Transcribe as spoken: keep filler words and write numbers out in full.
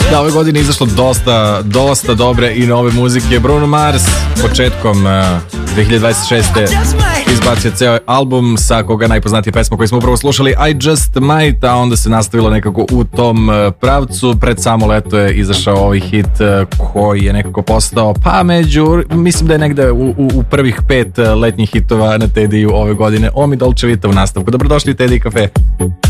Da, ove godine je izašlo dosta, dosta dobre i nove muzike. Bruno Mars početkom uh, dve hiljade dvadeset šeste izbacio ceo album sa koga najpoznatija pesma koju smo upravo slušali, I Just Might, a onda se nastavilo nekako u tom uh, pravcu. Pred samo leto je izašao ovaj hit uh, koji je nekako postao, pa među, mislim da je negde u, u, u prvih pet uh, letnjih hitova na Tediju ove godine. Omi Dolce Vita u nastavku. Dobrodošli u Teddy Cafe.